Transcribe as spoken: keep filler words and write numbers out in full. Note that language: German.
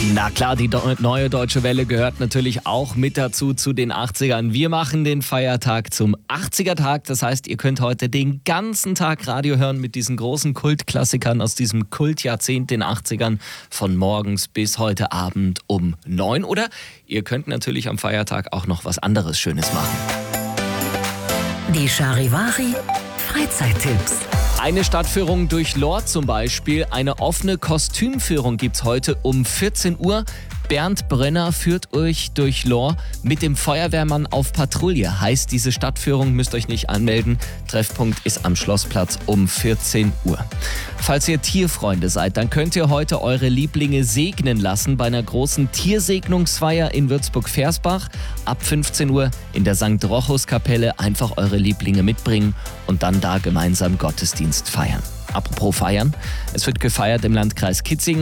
Na klar, die Do- neue Deutsche Welle gehört natürlich auch mit dazu, zu den achtzigern. Wir machen den Feiertag zum achtziger-Tag. Das heißt, ihr könnt heute den ganzen Tag Radio hören mit diesen großen Kultklassikern aus diesem Kultjahrzehnt, den achtzigern, von morgens bis heute Abend um neun. Oder ihr könnt natürlich am Feiertag auch noch was anderes Schönes machen. Die Charivari Freizeittipps. Eine Stadtführung durch Lohr zum Beispiel. Eine offene Kostümführung gibt's heute um vierzehn Uhr. Bernd Brenner führt euch durch Lohr mit dem Feuerwehrmann auf Patrouille. Heißt, diese Stadtführung müsst euch nicht anmelden. Treffpunkt ist am Schlossplatz um vierzehn Uhr. Falls ihr Tierfreunde seid, dann könnt ihr heute eure Lieblinge segnen lassen bei einer großen Tiersegnungsfeier in Würzburg-Versbach. Ab fünfzehn Uhr in der Sankt Rochus-Kapelle einfach eure Lieblinge mitbringen und dann da gemeinsam Gottesdienst feiern. Apropos feiern, es wird gefeiert im Landkreis Kitzingen.